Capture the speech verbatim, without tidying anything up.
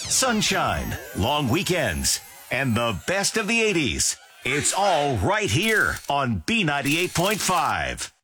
sunshine, long weekends, and the best of the eighties. It's all right here on B ninety-eight point five.